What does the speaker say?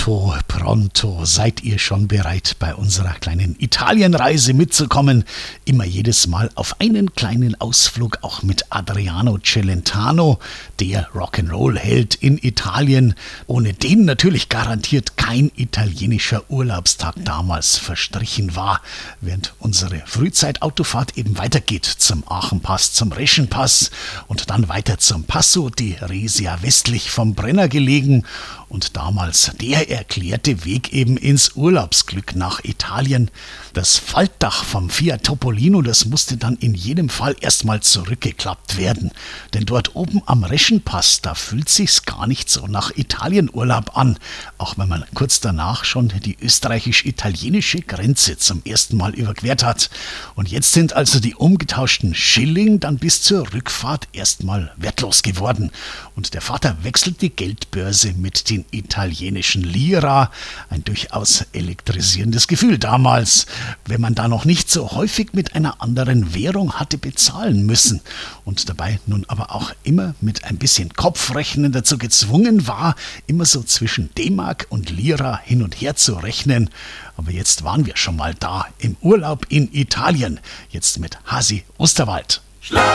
Pronto, pronto, seid ihr schon bereit, bei unserer kleinen Italienreise mitzukommen? Immer jedes Mal auf einen kleinen Ausflug, auch mit Adriano Celentano, der Rock'n'Roll-Held in Italien, ohne den natürlich garantiert kein italienischer Urlaubstag damals verstrichen war, während unsere Frühzeit-Autofahrt eben weitergeht zum Aachenpass, zum Reschenpass und dann weiter zum Passo di Resia westlich vom Brenner gelegen. Und damals der erklärte Weg eben ins Urlaubsglück nach Italien. Das Faltdach vom Fiat Topolino, das musste dann in jedem Fall erstmal zurückgeklappt werden. Denn dort oben am Reschenpass, da fühlt sich's gar nicht so nach Italienurlaub an. Auch wenn man kurz danach schon die österreichisch-italienische Grenze zum ersten Mal überquert hat. Und jetzt sind also die umgetauschten Schilling dann bis zur Rückfahrt erstmal wertlos geworden. Und der Vater wechselt die Geldbörse mit den italienischen Lira. Ein durchaus elektrisierendes Gefühl damals, wenn man da noch nicht so häufig mit einer anderen Währung hatte bezahlen müssen und dabei nun aber auch immer mit ein bisschen Kopfrechnen dazu gezwungen war, immer so zwischen D-Mark und Lira hin und her zu rechnen. Aber jetzt waren wir schon mal da, im Urlaub in Italien, jetzt mit Hasi Osterwald.